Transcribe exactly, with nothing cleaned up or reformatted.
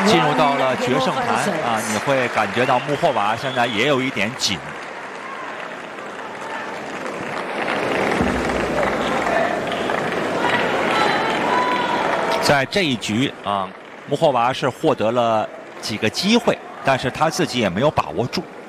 进入到了决胜盘啊，你会感觉到穆霍瓦现在也有一点紧。在这一局啊，穆霍瓦是获得了几个机会，但是他自己也没有把握住。